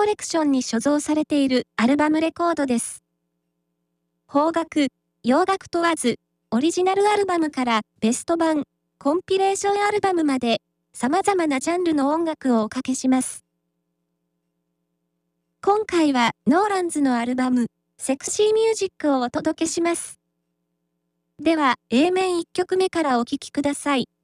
レクションに所蔵されているアルバムレコードです。邦楽、洋楽問わず、オリジナルアルバムからベスト版、コンピレーションアルバムまで、様々なジャンルの音楽をおかけします。今回はノーランズのアルバム、セクシーミュージックをお届けします。では、A 面1曲目からお聴きください。